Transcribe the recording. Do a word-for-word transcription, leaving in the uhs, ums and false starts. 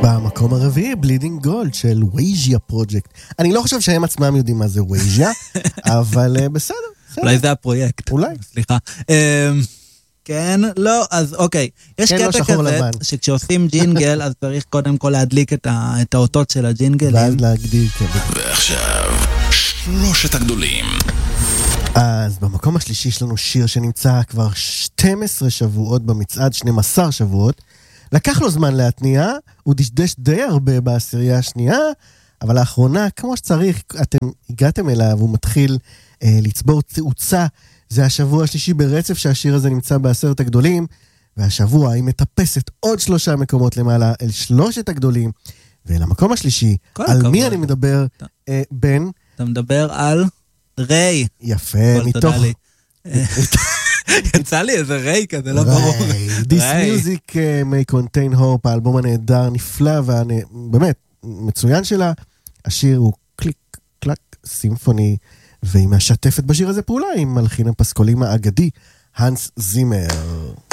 במקום הרביעי, בלידינג גולד של וייז'יה פרויקט. אני לא חושב שהם עצמם יודעים מה זה וייז'יה, אבל בסדר. אולי זה הפרויקט. אולי. סליחה. כן, לא, אז אוקיי. יש קטע כזה שכשעושים ג'ינגל, אז צריך קודם כל להדליק את האותות של הג'ינגלים. ואז להגדיר כזה. ועכשיו, שלושת הגדולים. אז במקום השלישי יש לנו שיר שנמצא כבר שנים עשר שבועות במצעד, שנים עשר שבועות. לקח לו זמן להתניע, הוא דשדש די הרבה בעשירייה השנייה, אבל לאחרונה, כמו שצריך, אתם הגעתם אליו, הוא מתחיל אה, לצבור תאוצה. זה השבוע השלישי ברצף שהשיר הזה נמצא בעשרת הגדולים, והשבוע היא מטפסת עוד שלושה מקומות למעלה אל שלושת הגדולים, ואל המקום השלישי, על הכבוד. מי אני מדבר, אה, בן? אתה מדבר על ריי. יפה, מתוך... יצא לי איזה ריי כזה, לא ברור. This Music May Contain Hope, האלבום הנהדר, נפלא, ובאמת, מצוין שלה. השיר הוא קליק, קלק, סימפוני, והיא משתפת בשיר הזה פעולה עם מלחין הפסקולים האגדי, הנס זימר.